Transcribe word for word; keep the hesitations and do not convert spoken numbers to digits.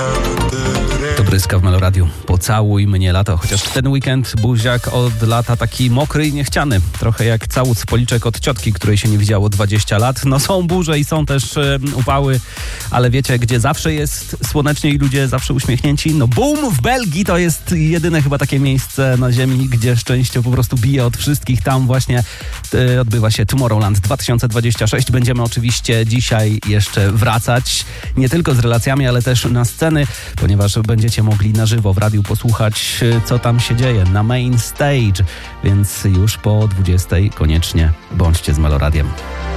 To Bryska w Meloradiu. Pocałuj mnie lato. Chociaż ten weekend buziak od lata taki mokry i niechciany. Trochę jak całuc policzek od ciotki, której się nie widziało dwadzieścia lat. No są burze i są też e, upały, ale wiecie, gdzie zawsze jest słonecznie i ludzie zawsze uśmiechnięci? No boom! W Belgii to jest jedyne chyba takie miejsce na ziemi, gdzie szczęście po prostu bije od wszystkich. Tam właśnie e, odbywa się Tomorrowland dwa tysiące dwudziesty szósty. Będziemy oczywiście dzisiaj jeszcze wracać. Nie tylko z relacjami, ale też na sceny, ponieważ będziecie mogli na żywo w radiu posłuchać, co tam się dzieje na main stage, więc już po dwudziestej koniecznie bądźcie z Meloradiem.